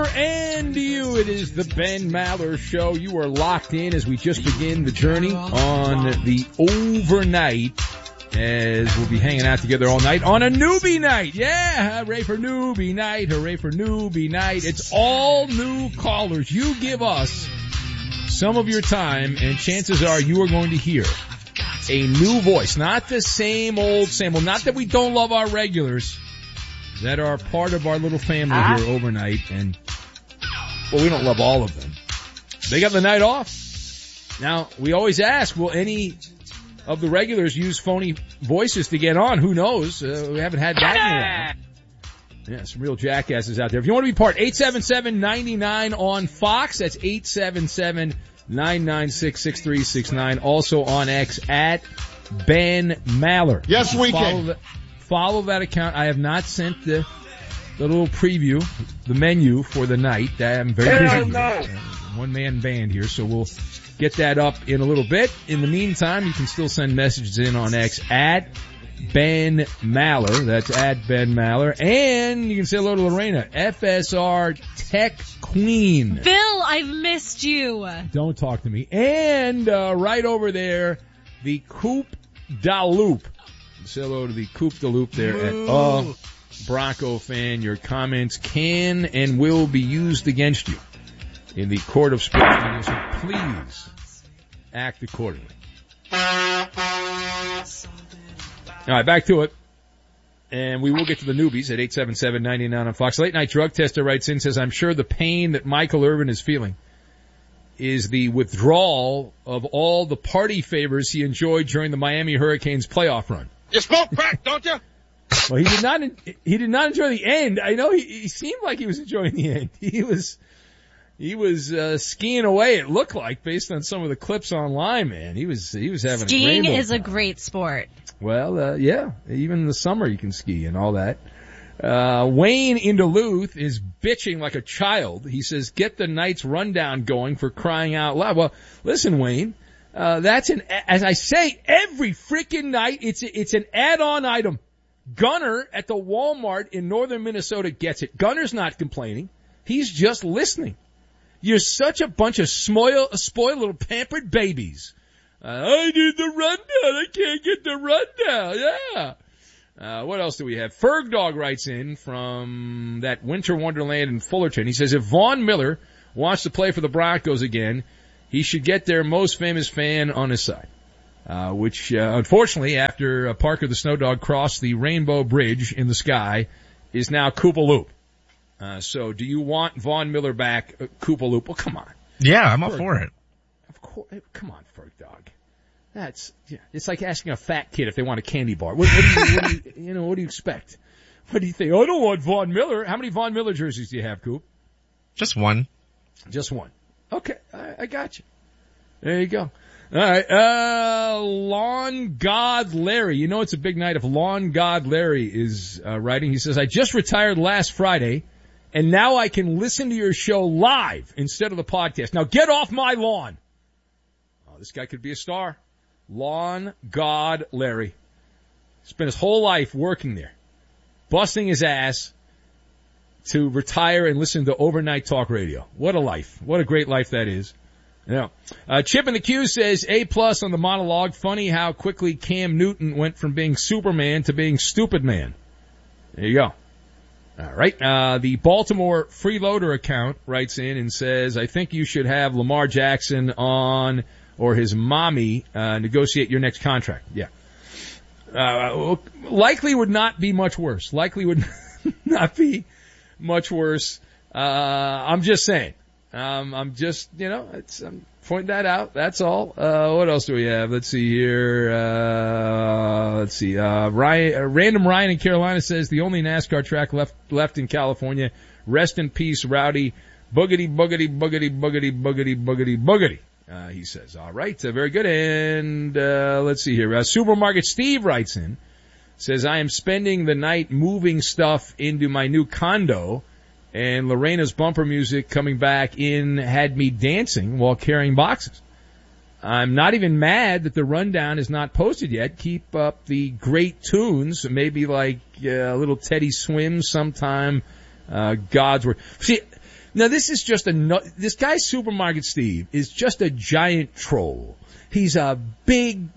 and you. It is the Ben Maller Show. You are locked in as we just begin the journey on the overnight, as we'll be hanging out together all night on a newbie night. Yeah, hooray for newbie night, hooray for newbie night. It's all new callers. You give us some of your time, and chances are you are going to hear a new voice. Not the same old. Not that we don't love our regulars that are part of our little family here overnight, and, well, we don't love all of them. They got the night off. Now, we always ask, will any of the regulars use phony voices to get on? Who knows? We haven't had that in a while. Yeah, some real jackasses out there. If you want to be part, 877-99 on Fox. That's 877-996-6369. Also on X, at Ben Maller. Yes, we can. Follow that account. I have not sent the little preview, the menu for the night. I'm very busy. One-man band here, so we'll get that up in a little bit. In the meantime, you can still send messages in on X at Ben Maller. That's at Ben Maller. And you can say hello to Lorena, FSR Tech Queen. Bill, I've missed you. Don't talk to me. And right over there, the Coupe da Loop. Say hello to the Coupe de Loop there at Bronco Fan. Your comments can and will be used against you in the court of sports media, so please act accordingly. All right, back to it. And we will get to the newbies at 877-99 on Fox. Late Night Drug Tester writes in, says, I'm sure the pain that Michael Irvin is feeling is the withdrawal of all the party favors he enjoyed during the Miami Hurricanes playoff run. You smoke crack, don't you? Well, he did not enjoy the end. I know he seemed like he was enjoying the end. He was skiing away, it looked like, based on some of the clips online, man. He was having skiing a is a great sport. Well, yeah, even in the summer you can ski and all that. Wayne in Duluth is bitching like a child. He says, get the night's rundown going, for crying out loud. Well, listen, Wayne, that's as I say, every freaking night, it's an add-on item. Gunner at the Walmart in northern Minnesota gets it. Gunner's not complaining. He's just listening. You're such a bunch of spoiled little pampered babies. I need the rundown. I can't get the rundown. Yeah. What else do we have? Ferg Dog writes in from that winter wonderland in Fullerton. He says, if Vaughn Miller wants to play for the Broncos again, he should get their most famous fan on his side. Which, unfortunately, after Parker the Snow Dog crossed the Rainbow Bridge in the sky, is now Koopa Loop. So do you want Vaughn Miller back, Koopa Loop? Well, come on. Yeah, I'm up for it. Of course. Come on, Ferg Dog. It's like asking a fat kid if they want a candy bar. What do you expect? What do you think? Oh, I don't want Vaughn Miller. How many Vaughn Miller jerseys do you have, Coop? Just one. Just one. Okay, I got you. There you go. All right, Lawn God Larry. You know it's a big night if Lawn God Larry is writing. He says, I just retired last Friday, and now I can listen to your show live instead of the podcast. Now get off my lawn. Oh, this guy could be a star. Lawn God Larry. Spent his whole life working there, busting his ass to retire and listen to overnight talk radio. What a life. What a great life that is. Yeah. Chip in the Q says, A+ on the monologue. Funny how quickly Cam Newton went from being Superman to being Stupid Man. There you go. All right. The Baltimore Freeloader account writes in and says, I think you should have Lamar Jackson on, or his mommy, negotiate your next contract. Yeah. Likely would not be much worse. Likely would not be much worse. I'm just saying. I'm just, I'm pointing that out. That's all. What else do we have? Let's see here. Random Ryan in Carolina says the only NASCAR track left in California. Rest in peace, Rowdy. Boogity, boogity, boogity, boogity, boogity, boogity, boogity. He says, all right, very good. And, let's see here. Supermarket Steve writes in, says, I am spending the night moving stuff into my new condo, and Lorena's bumper music coming back in had me dancing while carrying boxes. I'm not even mad that the rundown is not posted yet. Keep up the great tunes, maybe like a little Teddy Swim sometime, God's Word. See, Now this is just this guy Supermarket Steve is just a giant troll. He's a big,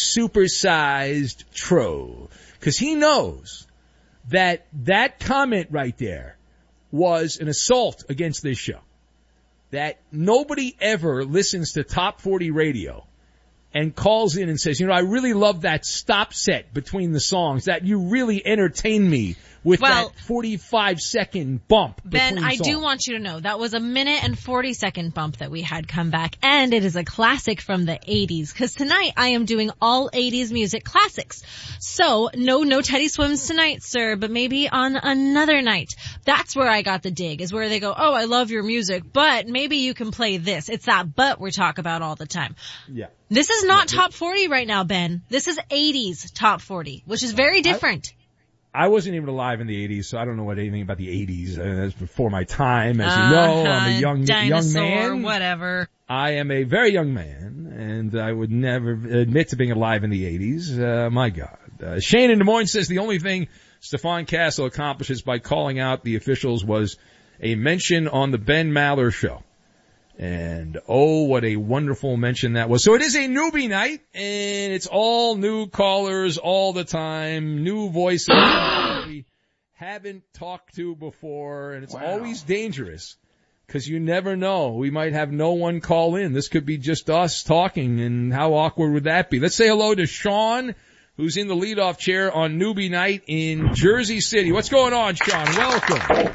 supersized troll. Cause he knows that comment right there was an assault against this show. That nobody ever listens to Top 40 radio and calls in and says, I really love that stop set between the songs, that you really entertain me with that 45-second bump. Ben, I songs. do want you to know that was a minute and 40-second bump that we had come back, and it is a classic from the 80s, because tonight I am doing all 80s music classics. So, no Teddy Swims tonight, sir, but maybe on another night. That's where I got the dig, is where they go, oh, I love your music, but maybe you can play this. It's that but we talk about all the time. Yeah. This is not top 40 right now, Ben. This is 80s top 40, which is very different. I wasn't even alive in the 80s, so I don't know anything about the 80s. That's before my time. As you know, I'm a young man. Whatever. I am a very young man, and I would never admit to being alive in the 80s. My God. Shane in Des Moines says the only thing Stefan Castle accomplishes by calling out the officials was a mention on the Ben Maller show. And oh, what a wonderful mention that was. So it is a newbie night, and it's all new callers all the time, new voices we haven't talked to before, and it's always dangerous because you never know. We might have no one call in. This could be just us talking, and how awkward would that be? Let's say hello to Sean, who's in the leadoff chair on newbie night in Jersey City. What's going on, Sean? Welcome.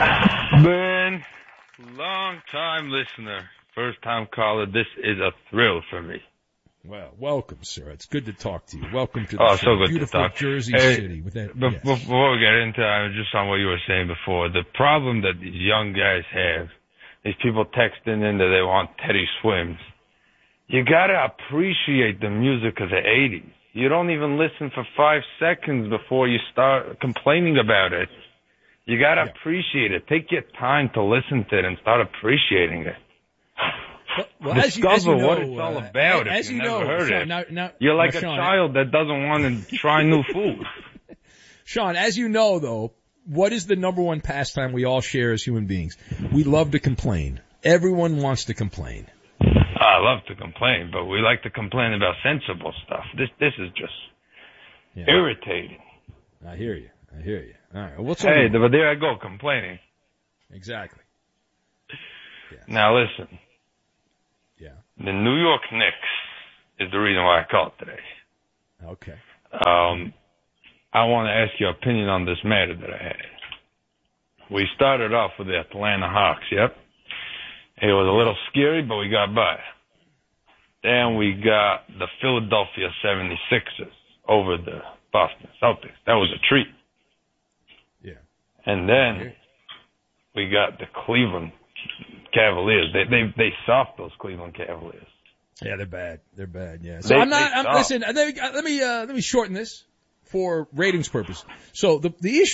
Ben. Long time listener, first time caller. This is a thrill for me. Well, welcome, sir. It's good to talk to you. Welcome to the show. So good Beautiful to talk. Jersey City. With that, Before we get into just on what you were saying before, the problem that these young guys have, these people texting in that they want Teddy Swims. You gotta appreciate the music of the 80s. You don't even listen for 5 seconds before you start complaining about it. You gotta appreciate it. Take your time to listen to it and start appreciating it. Well, Discover as you know, what it's all about if you never heard it. Now, You're like Sean, a child that doesn't want to try new food. Sean, as you know, though, what is the number one pastime we all share as human beings? We love to complain. Everyone wants to complain. I love to complain, but we like to complain about sensible stuff. This is just irritating. I hear you. All right. What's but there I go, complaining. Exactly. Yes. Now listen. Yeah. The New York Knicks is the reason why I called today. Okay. I want to ask your opinion on this matter that I had. We started off with the Atlanta Hawks, yep. It was a little scary, but we got by. Then we got the Philadelphia 76ers over the Boston Celtics. That was a treat. Yeah. And then we got the Cleveland Cavaliers. They soft, those Cleveland Cavaliers. Yeah, they're bad. Yeah. So listen, let me shorten this for ratings purposes. So the issue